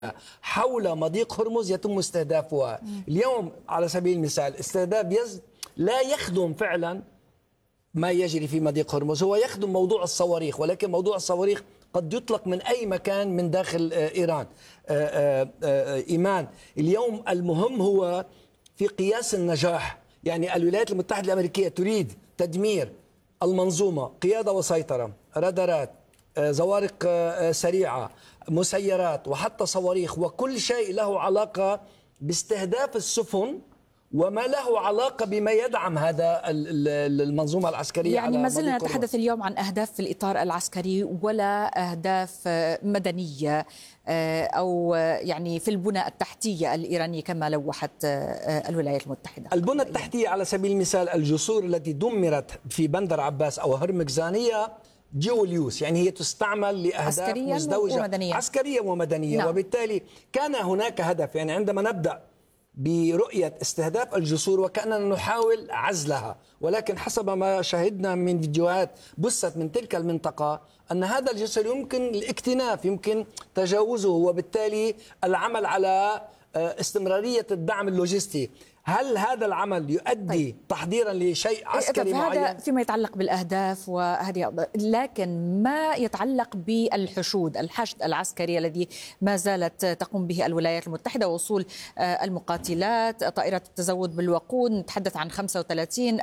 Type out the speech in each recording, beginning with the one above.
حول مضيق هرمز يتم استهدافها. اليوم على سبيل المثال استهداف لا يخدم فعلا ما يجري في مضيق هرمز، هو يخدم موضوع الصواريخ، ولكن موضوع الصواريخ قد يطلق من أي مكان من داخل إيران. إيمان، اليوم المهم هو في قياس النجاح. يعني الولايات المتحدة الأمريكية تريد تدمير المنظومة، قيادة وسيطرة، رادارات، زوارق سريعة، مسيرات، وحتى صواريخ، وكل شيء له علاقة باستهداف السفن وما له علاقة بما يدعم هذا المنظومة العسكرية. يعني ما زلنا نتحدث اليوم عن أهداف في الإطار العسكري ولا أهداف مدنية أو يعني في البنى التحتية الإيرانية كما لوحت الولايات المتحدة. البنى التحتية على سبيل المثال الجسور التي دمرت في بندر عباس أو هرمزغان هي ديول يوز، يعني هي تستعمل لأهداف مزدوجة عسكرية ومدنية. نعم. وبالتالي كان هناك هدف، يعني عندما نبدأ برؤية استهداف الجسور وكأننا نحاول عزلها، ولكن حسب ما شاهدنا من فيديوهات بثت من تلك المنطقة أن هذا الجسر يمكن الاكتناف، يمكن تجاوزه، وبالتالي العمل على استمرارية الدعم اللوجستي. هل هذا العمل يؤدي تحضيرا لشيء عسكري معين؟ هذا فيما يتعلق بالأهداف وهذه، لكن ما يتعلق بالحشود، الحشد العسكري الذي ما زالت تقوم به الولايات المتحدة، وصول المقاتلات، طائرة التزود بالوقود، نتحدث عن 35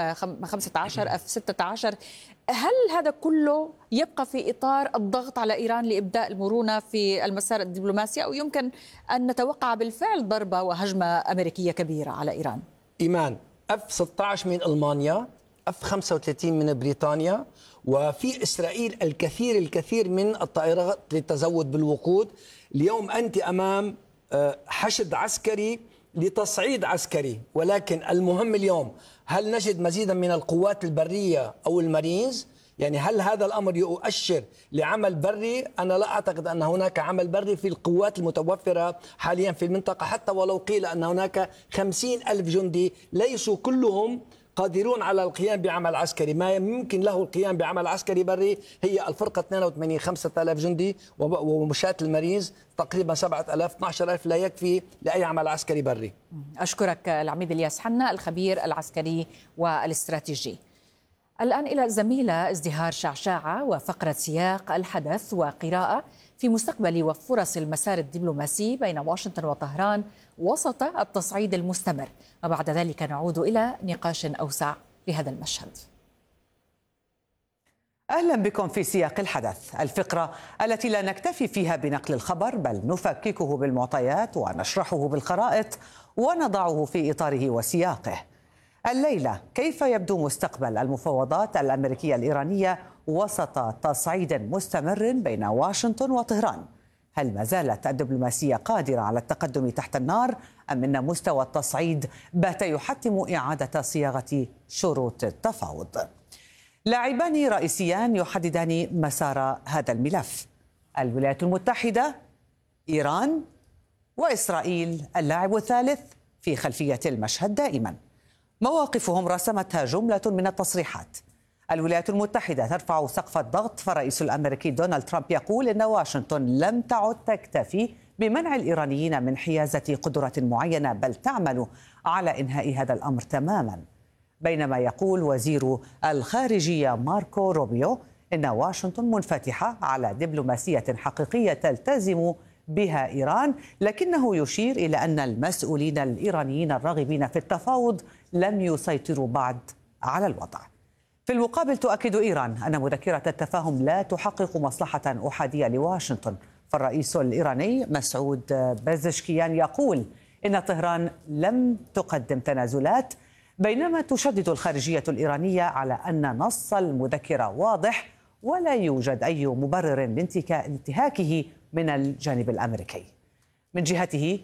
F-15 F-16. هل هذا كله يبقى في إطار الضغط على إيران لإبداء المرونة في المسار الدبلوماسي، أو يمكن أن نتوقع بالفعل ضربة وهجمة أمريكية كبيرة على إيران؟ إيمان، F-16 من ألمانيا، F-35 من بريطانيا، وفي إسرائيل الكثير من الطائرات للتزود بالوقود. اليوم أنت أمام حشد عسكري لتصعيد عسكري، ولكن المهم اليوم هل نجد مزيدا من القوات البرية أو المارينز؟ يعني هل هذا الأمر يؤشر لعمل بري؟ أنا لا أعتقد أن هناك عمل بري في القوات المتوفرة حاليا في المنطقة، حتى ولو قيل أن هناك 50,000 جندي ليسوا كلهم قادرون على القيام بعمل عسكري. ما يمكن له القيام بعمل عسكري بري هي الفرقة 82 5,000 جندي، ومشاة المارينز تقريبا 7,000 12,000 لا يكفي لأي عمل عسكري بري. أشكرك العميد الياس حنا، الخبير العسكري والاستراتيجي. الآن إلى الزميلة ازدهار شعشاعة وفقرة سياق الحدث وقراءة في مستقبل وفرص المسار الدبلوماسي بين واشنطن وطهران وسط التصعيد المستمر، وبعد ذلك نعود إلى نقاش أوسع لهذا المشهد. أهلا بكم في سياق الحدث، الفقرة التي لا نكتفي فيها بنقل الخبر بل نفككه بالمعطيات ونشرحه بالخرائط ونضعه في إطاره وسياقه. الليلة كيف يبدو مستقبل المفاوضات الأمريكية الإيرانية وسط تصعيد مستمر بين واشنطن وطهران؟ هل ما زالت الدبلوماسية قادرة على التقدم تحت النار أم أن مستوى التصعيد بات يحتم إعادة صياغة شروط التفاوض؟ لاعبان رئيسيان يحددان مسار هذا الملف: الولايات المتحدة، إيران، وإسرائيل اللاعب الثالث في خلفية المشهد دائما. مواقفهم رسمتها جملة من التصريحات. الولايات المتحدة ترفع سقف الضغط، فالرئيس الأمريكي دونالد ترامب يقول إن واشنطن لم تعد تكتفي بمنع الإيرانيين من حيازة قدرة معينة بل تعمل على إنهاء هذا الأمر تماما. بينما يقول وزير الخارجية ماركو روبيو إن واشنطن منفتحة على دبلوماسية حقيقية تلتزم بها إيران، لكنه يشير إلى أن المسؤولين الإيرانيين الراغبين في التفاوض لم يسيطروا بعد على الوضع. في المقابل تؤكد إيران أن مذكرة التفاهم لا تحقق مصلحة أحادية لواشنطن، فالرئيس الإيراني مسعود بازشكيان يقول إن طهران لم تقدم تنازلات، بينما تشدد الخارجية الإيرانية على أن نص المذكرة واضح ولا يوجد أي مبرر لانتهاكه من الجانب الأمريكي. من جهته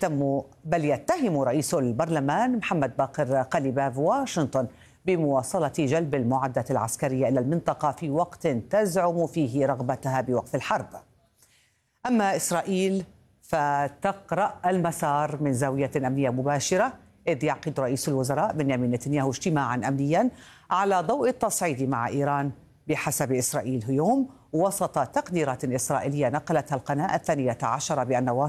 يتهم رئيس البرلمان محمد باقر قليباف واشنطن بمواصلة جلب المعدات العسكرية إلى المنطقة في وقت تزعم فيه رغبتها بوقف الحرب. أما إسرائيل فتقرأ المسار من زاوية أمنية مباشرة، إذ يعقد رئيس الوزراء بنيامين نتنياهو اجتماعا أمنيا على ضوء التصعيد مع إيران بحسب إسرائيل هيوم، وسط تقديرات إسرائيلية نقلتها القناة 12 بأن